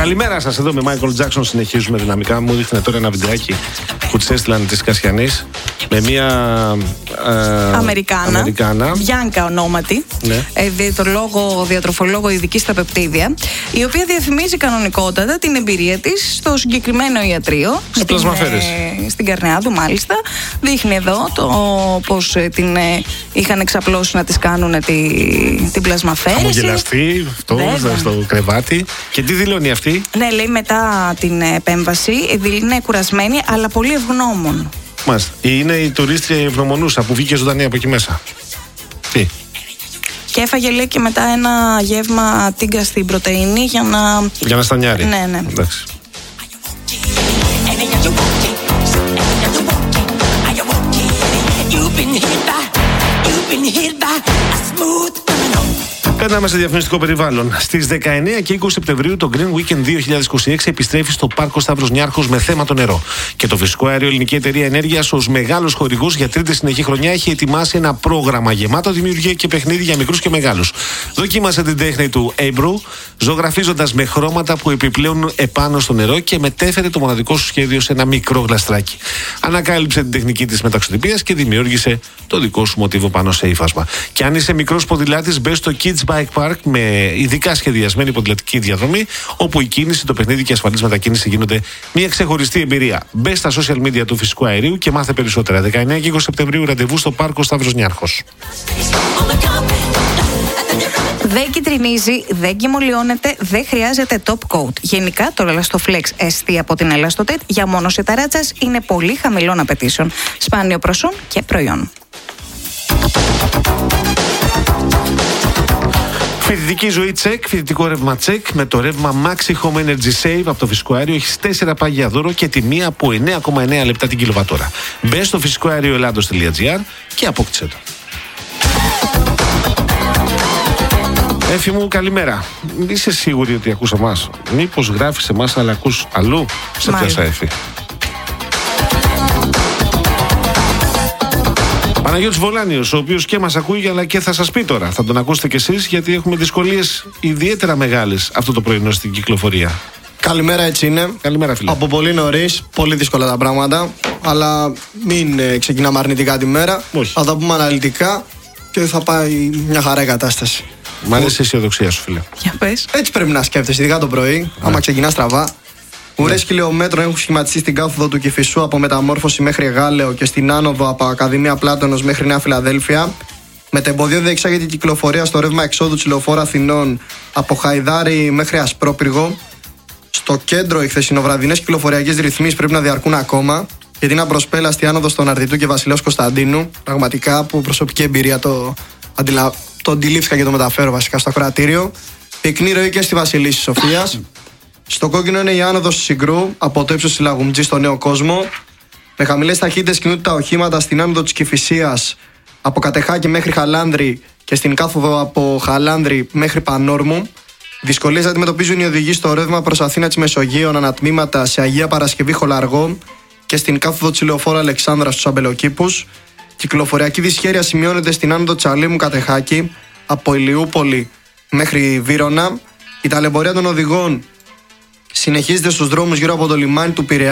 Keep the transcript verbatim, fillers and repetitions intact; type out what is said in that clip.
Καλημέρα σας, εδώ με Michael Jackson συνεχίζουμε δυναμικά. Μου δείχνει τώρα ένα βιντεάκι που της έστειλαν της Κασιανής με μια ε, Αμερικάνα, Αμερικάνα. Βιάνκα ονόματι, ναι. ε, διαιτολόγο, διατροφολόγο ειδική στα πεπτίδια, η οποία διαφημίζει κανονικότατα την εμπειρία της στο συγκεκριμένο ιατρείο. Στις πλασμαφέρες. Ε, στην Καρνεάδου, μάλιστα. Δείχνει εδώ το πώς ε, την ε, είχαν εξαπλώσει να της κάνουν τη, την πλασμαφέρεση. Χαμογελαστή, αυτό, στο κρεβάτι. Και τι δηλώνει αυτή? Ναι, λέει μετά την επέμβαση, είναι κουρασμένη αλλά πολύ ευγνώμων. Μάλιστα. Είναι η τουρίστρια η ευγνωμονούσα που βγήκε ζωντανή από εκεί μέσα. Τι? Και έφαγε, λέει, και μετά ένα γεύμα τίγκα στην πρωτεΐνη για να... Για να στανιάρει. Ναι, ναι. Εντάξει. Περνάμε σε διαφημιστικό περιβάλλον. Στις δεκαεννέα και είκοσι Σεπτεμβρίου το Green Weekend δύο χιλιάδες είκοσι έξι επιστρέφει στο Πάρκο Σταύρος Νιάρχος με θέμα το νερό. Και το Φυσικό Αέριο Ελληνική Εταιρεία Ενέργειας, ως μεγάλος χορηγός για τρίτη συνεχή χρονιά, έχει ετοιμάσει ένα πρόγραμμα γεμάτο δημιουργία και παιχνίδι για μικρούς και μεγάλους. Δοκίμασε την τέχνη του Airbrew, ζωγραφίζοντας με χρώματα που επιπλέουν επάνω στο νερό και μετέφερε το μοναδικό σου σχέδιο σε ένα μικρό γλαστράκι. Ανακάλυψε την τεχνική της μεταξωτυπίας και δημιούργησε το δικό σου μοτίβο πάνω σε ύφασμα. Και αν είσαι μικρός ποδηλάτης, μπες στο Kids Bike Park με ειδικά σχεδιασμένη ποδηλατική διαδρομή, όπου η κίνηση, το παιχνίδι και η ασφαλής μετακίνηση γίνονται μια ξεχωριστή εμπειρία. Μπες στα social media του Φυσικού Αερίου και μάθε περισσότερα. δεκαεννέα και είκοσι Σεπτεμβρίου ραντεβού στο Πάρκο Σταύρος Νιάρχος. Δεν κυτρινίζει, δεν κυμολιώνεται, δεν χρειάζεται top coat. Γενικά το Elastoflex εστί από την Elastotet για μόνωση ταράτσας είναι πολύ χαμηλών απαιτήσεων. Σπάνιο προσόν και προϊόν. Φοιτητική ζωή τσεκ, φοιτητικό ρεύμα τσεκ με το ρεύμα Maxi Home Energy Save από το Φυσικό Αέριο. Έχεις τέσσερα πάγια δώρο και τιμή από εννέα κόμμα εννέα λεπτά την κιλοβατόρα. Μπες στο φυσικό αέριο ελλάδος τελεία τζι άρ και απόκτησε το. Έφη μου, καλημέρα. Είσαι σίγουρη ότι ακούς εμάς? Μήπως γράφεις εμάς αλλά ακούς αλλού? Σε πιάσα, Έφη. Παναγιώτης Βολάνιος, ο οποίος και μας ακούει αλλά και θα σας πει τώρα. Θα τον ακούσετε κι εσείς, γιατί έχουμε δυσκολίες ιδιαίτερα μεγάλες αυτό το πρωινό στην κυκλοφορία. Καλημέρα, έτσι είναι. Καλημέρα, φίλε. Από πολύ νωρίς, πολύ δύσκολα τα πράγματα. Αλλά μην ε, ξεκινάμε αρνητικά τη μέρα. Όχι. Θα τα πούμε αναλυτικά και θα πάει μια χαρά η κατάσταση. Μ' αρέσει η αισιοδοξία σου, φίλε. Για πες. Έτσι πρέπει να σκέφτεσαι, ειδικά το πρωί, ναι. Άμα ξεκινά στραβά. Ουρές ναι. χιλιόμετρων έχουν σχηματιστεί στην κάθοδο του Κηφισού από Μεταμόρφωση μέχρι Γάλεο και στην άνοδο από Ακαδημία Πλάτωνος μέχρι Νέα Φιλαδέλφια. Με τα εμποδία διεξάγεται η κυκλοφορία στο ρεύμα εξόδου της Λεωφόρου Αθηνών από Χαϊδάρι μέχρι Ασπρόπυργο. Στο κέντρο, οι χθεσινοβραδινές κυκλοφοριακές ρυθμίσεις πρέπει να διαρκούν ακόμα, γιατί είναι απροσπέλαστη άνοδο στον Αρτιτού και Βασιλέως Κωνσταντίνου. Πραγματικά, από προσωπική εμπειρία το, αντιλα... το αντιλήφθηκα και το μεταφέρω βασικά στο ακροατήριο. Πυκνή ροή και στη Βασιλίσσης Σοφίας. Στο κόκκινο είναι η άνοδος του Συγκρού από το ύψος της Λαγουμτζή στο Νέο Κόσμο. Με χαμηλές ταχύτητες κινούνται τα οχήματα στην άνοδο της Κηφισίας από Κατεχάκη μέχρι Χαλάνδρη και στην κάθοδο από Χαλάνδρη μέχρι Πανόρμου. Δυσκολίες αντιμετωπίζουν οι οδηγοί στο ρεύμα προς Αθήνα της Μεσογείων ανατμήματα σε Αγία Παρασκευή Χολαργό και στην κάθοδο της Λεωφόρου Αλεξάνδρα στους Αμπελοκήπους. Κυκλοφοριακή δυσχέρεια σημειώνεται στην άνοδο Τσαλίμου Κατεχάκη από Ηλιούπολη μέχρι Βύρωνα. Η ταλαιπωρία των οδηγών συνεχίζεται στους δρόμους γύρω από το λιμάνι του Πειραιά.